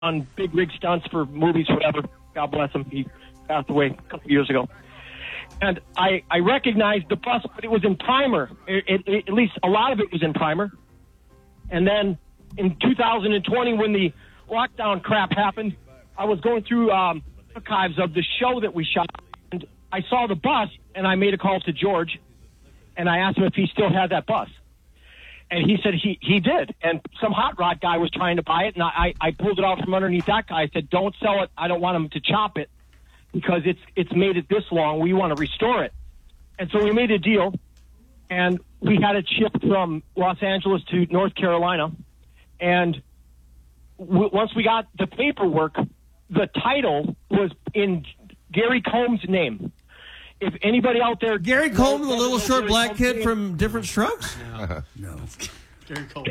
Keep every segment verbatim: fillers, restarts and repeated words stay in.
on big rig stunts for movies, whatever. God bless him. He passed away a couple of years ago. And I, I recognized the bus, but it was in primer. It, it, it, at least a lot of it was in primer. And then in two thousand twenty, when the lockdown crap happened, I was going through um, archives of the show that we shot, and I saw the bus, and I made a call to George, and I asked him if he still had that bus. And he said he, he did. And some hot rod guy was trying to buy it, and I, I pulled it out from underneath that guy. I said, don't sell it. I don't want him to chop it because it's it's made it this long. We want to restore it. And so we made a deal, and we had it shipped from Los Angeles to North Carolina. And w- once we got the paperwork, the title was in Gary Combs' name. If anybody out there... Gary Combs, the little short black kid from Different Strokes? No. no. Gary Combs.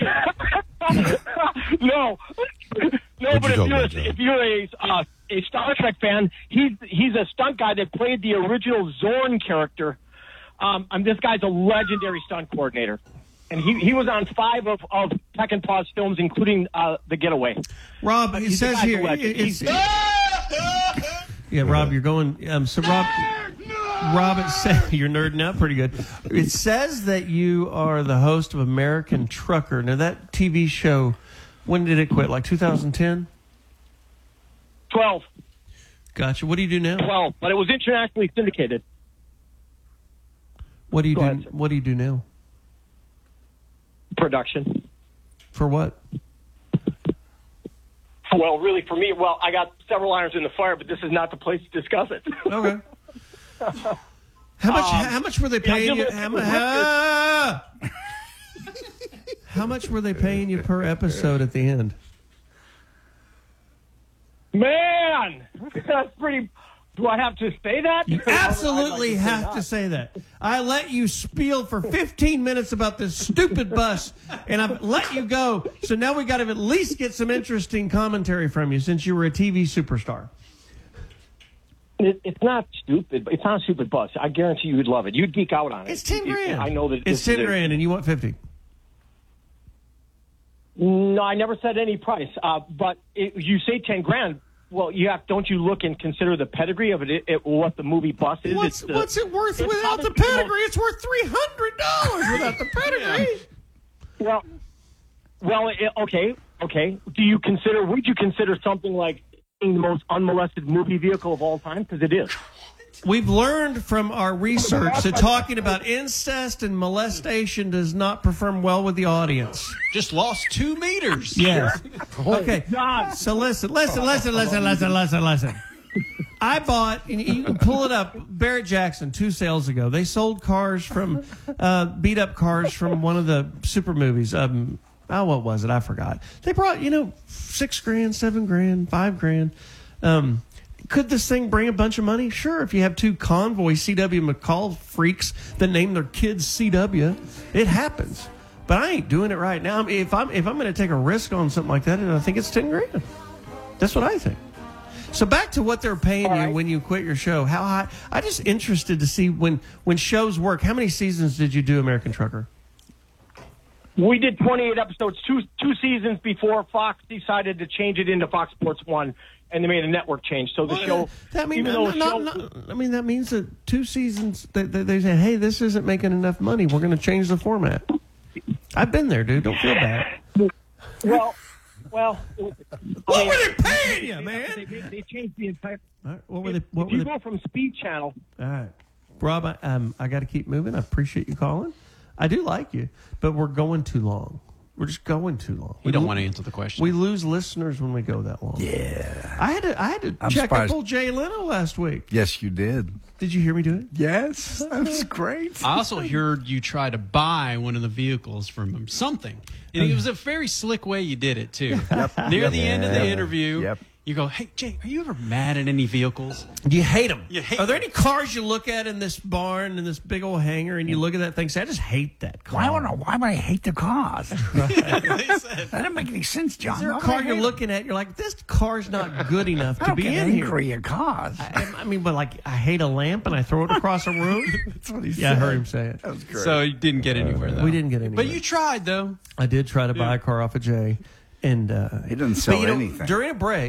no. No, but if you're, a, if you're a, uh, a Star Trek fan, he's he's a stunt guy that played the original Zorn character. Um, and this guy's a legendary stunt coordinator. And he, he was on five of, of Peckinpah's films, including uh, The Getaway. Rob, it says here... It's, yeah, Rob, you're going... Um, so, Rob... Rob, it says, you're nerding out pretty good. It says that you are the host of American Trucker. Now, that T V show, when did it quit? Like two thousand ten? twelve. Gotcha. What do you do now? twelve, but it was internationally syndicated. What do you Go do? ahead, what do you do now? Production. For what? Well, really, for me, well, I got several irons in the fire, but this is not the place to discuss it. Okay. How much? Um, how much were they paying you? How, how, how much were they paying you per episode at the end? Man, that's pretty. Do I have to say that? You absolutely like to have to say that. I let you spiel for fifteen minutes about this stupid bus, and I've let you go. So now we got to at least get some interesting commentary from you, since you were a T V superstar. It, it's not stupid. It's not a stupid bus. I guarantee you would love it. You'd geek out on it. It's ten grand. I know that it's ten grand, and you want fifty. No, I never said any price. Uh, but it, you say ten grand. Well, you have. Don't you look and consider the pedigree of it? it, it what the movie bus is? What's, the, what's it worth without the pedigree? It's worth three hundred dollars without the pedigree. Yeah. Well, well, it, okay, okay. Do you consider? Would you consider something like the most unmolested movie vehicle of all time? Because it is. We've learned from our research that talking about incest and molestation does not perform well with the audience. Just lost two meters. Yes. Okay. So listen, listen, listen, listen, listen, listen, listen. I bought, and you can pull it up, Barrett Jackson, two sales ago. They sold cars from, uh, beat up cars from one of the super movies. Um, Oh, what was it? I forgot. They brought, you know, six grand, seven grand, five grand. Um, could this thing bring a bunch of money? Sure, if you have two Convoy C W McCall freaks that name their kids C W, it happens. But I ain't doing it right now. I mean, if I'm if I'm going to take a risk on something like that, I think it's ten grand. That's what I think. So back to what they're paying All you right. when you quit your show. How high? I'm just interested to see when when shows work. How many seasons did you do American Trucker? We did twenty-eight episodes, two two seasons before Fox decided to change it into Fox Sports One, and they made a network change. So the well, show, that mean, even no, though no, show, no, I mean that means that two seasons they, they, they said, "Hey, this isn't making enough money. We're going to change the format." I've been there, dude. Don't feel bad. Well, well, what I mean, were they paying you, man? They, they, they changed the entire. All right, what were they? What if were you they? go from Speed Channel. All right, Rob. I, um, I got to keep moving. I appreciate you calling. I do like you, but we're going too long. We're just going too long. We, we don't lo- want to answer the question. We lose listeners when we go that long. Yeah. I had to I had to I'm check surprised. up on Jay Leno last week. Yes, you did. Did you hear me do it? Yes. That was great. I also heard you try to buy one of the vehicles from him. Something. And it was a very slick way you did it, too. Yep. Near yep. the end of the interview, yep. you go, hey, Jay, are you ever mad at any vehicles? You hate them. You hate Are there any cars you look at in this barn, in this big old hangar, and you look at that thing and say, I just hate that car? Why, I don't know, why would I hate the cars? That doesn't make any sense, John. Is there a Why car would I you're hate looking at, you're like, this car's not good enough I to don't be get in here. angry at cars. I, I mean, but like, I hate a lamp and I throw it across a room. That's what he Yeah, said. I heard him say it. That was great. So you didn't get anywhere, though. We didn't get anywhere. But you tried, though. I did try to buy a car off of Jay, And uh, He doesn't sell but, you know, anything. During a break.